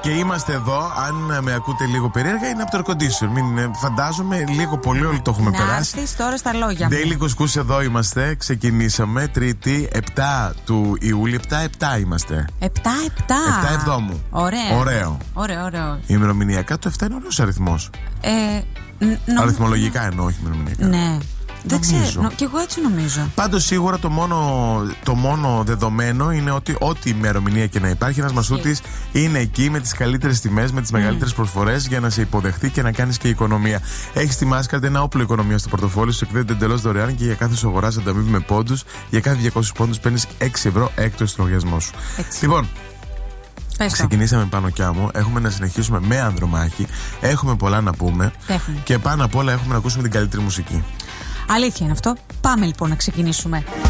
Και είμαστε εδώ. Αν με ακούτε λίγο περίεργα, είναι από το air condition. Μην φαντάζομαι, λίγο πολύ όλοι το έχουμε περάσει. Να έρθεις τώρα στα λόγια μου. Daily Couscous, εδώ είμαστε. Ξεκινήσαμε. Τρίτη, 7 του Ιούλη. 7 είμαστε. 7 εβδόμου. Ωραίο. Ημερομηνιακά το 7 είναι ωραίος αριθμός. Αριθμολογικά εννοώ, όχι ημερομηνιακά. Ναι. Δεν ξέρω, κι εγώ έτσι νομίζω. Πάντως σίγουρα το μόνο δεδομένο είναι ότι ό,τι ημερομηνία και να υπάρχει, ένας μασούτης είναι εκεί με τις καλύτερες τιμές, με τις μεγαλύτερες προσφορές για να σε υποδεχτεί και να κάνεις και οικονομία. Έχεις τη Mastercard, ένα όπλο οικονομία στο πορτοφόλι σου, εκδίδεται εντελώς δωρεάν και για κάθε σου αγοράς ανταμείβει με πόντους. Για κάθε 200 πόντους παίρνεις 6 ευρώ έκτος στο λογαριασμό σου. Λοιπόν, ξεκινήσαμε πάνω κι άμμο. Έχουμε να συνεχίσουμε με Ανδρομάχη. Έχουμε πολλά να πούμε. Και πάνω απ' όλα έχουμε να ακούσουμε την καλύτερη μουσική. Αλήθεια είναι αυτό. Πάμε λοιπόν να ξεκινήσουμε.